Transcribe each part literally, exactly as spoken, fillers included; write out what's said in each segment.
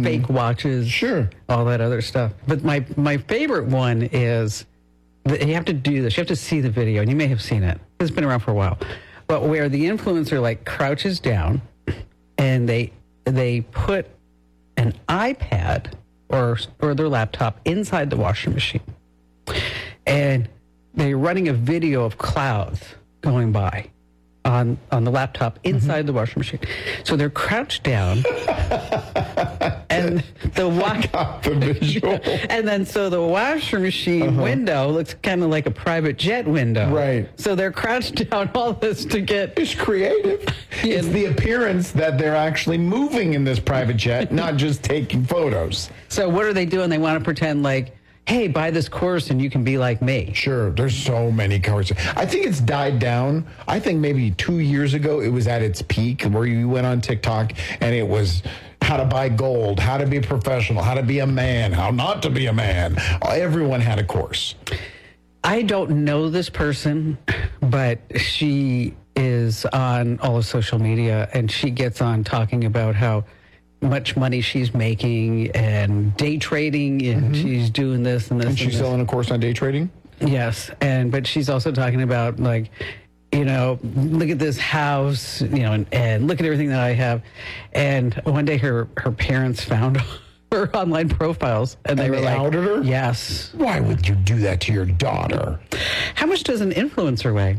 mm-hmm. fake watches, sure, all that other stuff. But my, my favorite one is, that you have to do this. You have to see the video, and you may have seen it. It's been around for a while. But where the influencer, like, crouches down, and they they put an iPad or or their laptop inside the washing machine. And they're running a video of clouds going by on on the laptop inside mm-hmm. the washing machine. So they're crouched down, and the wash the visual. and then so the washing machine uh-huh. window looks kind of like a private jet window. Right. So they're crouched down all this to get. It's creative. It's the appearance that they're actually moving in this private jet, not just taking photos. So what are they doing? They want to pretend like, hey, buy this course and you can be like me. Sure. There's so many courses. I think it's died down. I think maybe two years ago it was at its peak where you went on TikTok and it was how to buy gold, how to be a professional, how to be a man, how not to be a man. Everyone had a course. I don't know this person, but she is on all of social media and she gets on talking about how much money she's making and day trading, and mm-hmm. she's doing this and this. And she's and this. selling a course on day trading? Yes, and but she's also talking about, like, you know, look at this house, you know, and, and look at everything that I have. And one day her, her parents found her online profiles, and they and were they like, outed her? Yes. Why would you do that to your daughter? How much does an influencer weigh?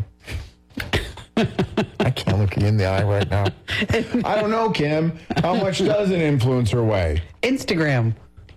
I can't look you in the eye right now. I don't know, Kim. How much does an influencer weigh? Instagram.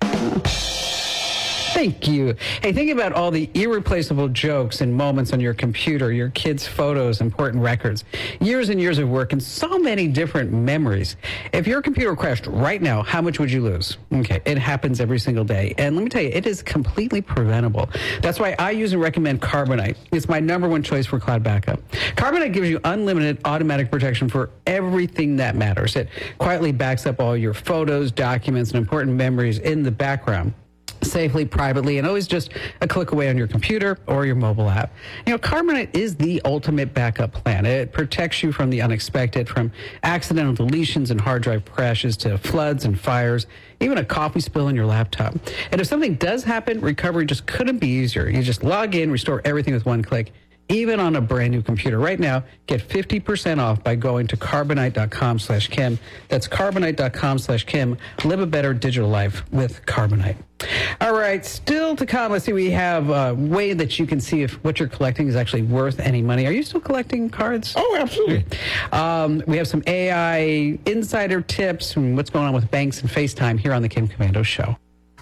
Thank you. Hey, think about all the irreplaceable jokes and moments on your computer, your kids' photos, important records, years and years of work, and so many different memories. If your computer crashed right now, how much would you lose? Okay, it happens every single day. And let me tell you, it is completely preventable. That's why I use and recommend Carbonite. It's my number one choice for cloud backup. Carbonite gives you unlimited automatic protection for everything that matters. It quietly backs up all your photos, documents, and important memories in the background, safely, privately, and always just a click away on your computer or your mobile app. You know, Carbonite is the ultimate backup plan. It protects you from the unexpected, from accidental deletions and hard drive crashes to floods and fires, even a coffee spill on your laptop. And if something does happen, recovery just couldn't be easier. You just log in, restore everything with one click, even on a brand new computer. Right now, get fifty percent off by going to carbonite.com slash Kim. That's carbonite.com slash Kim. Live a better digital life with Carbonite. All right, still to come. Let's see, we have a way that you can see if what you're collecting is actually worth any money. Are you still collecting cards? Oh, absolutely. Um, we have some A I insider tips and what's going on with banks and FaceTime here on the Kim Komando Show.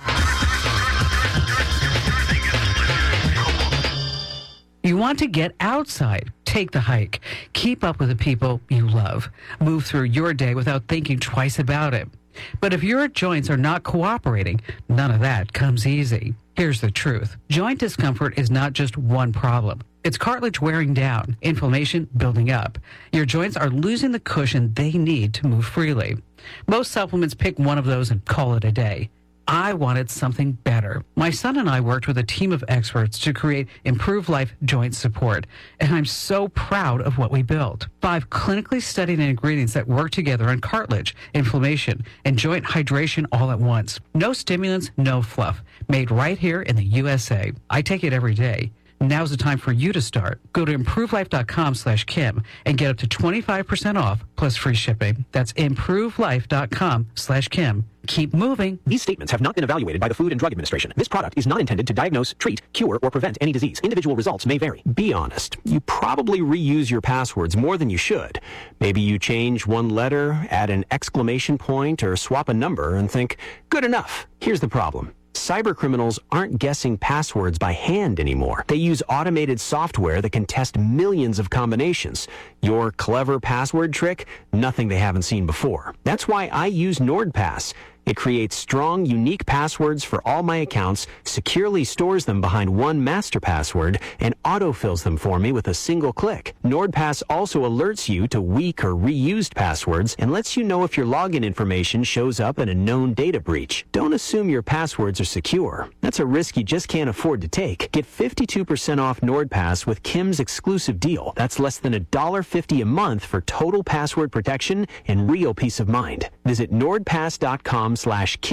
You want to get outside. Take the hike. Keep up with the people you love. Move through your day without thinking twice about it. But if your joints are not cooperating, none of that comes easy. Here's the truth. Joint discomfort is not just one problem. It's cartilage wearing down, inflammation building up. Your joints are losing the cushion they need to move freely. Most supplements pick one of those and call it a day. I wanted something better. My son and I worked with a team of experts to create Improve Life Joint Support, and I'm so proud of what we built. Five clinically studied ingredients that work together on cartilage, inflammation, and joint hydration all at once. No stimulants, no fluff. Made right here in the U S A. I take it every day. Now's the time for you to start. Go to improvelife.com slash Kim and get up to twenty-five percent off plus free shipping. That's improvelife.com slash Kim. Keep moving. These statements have not been evaluated by the Food and Drug Administration. This product is not intended to diagnose, treat, cure, or prevent any disease. Individual results may vary. Be honest. You probably reuse your passwords more than you should. Maybe you change one letter, add an exclamation point, or swap a number and think, good enough. Here's the problem. Cybercriminals aren't guessing passwords by hand anymore. They use automated software that can test millions of combinations. Your clever password trick? Nothing they haven't seen before. That's why I use NordPass. It creates strong, unique passwords for all my accounts, securely stores them behind one master password, and autofills them for me with a single click. NordPass also alerts you to weak or reused passwords and lets you know if your login information shows up in a known data breach. Don't assume your passwords are secure. That's a risk you just can't afford to take. Get fifty-two percent off NordPass with Kim's exclusive deal. That's less than one dollar fifty a month for total password protection and real peace of mind. Visit nordpass.com slash Kim.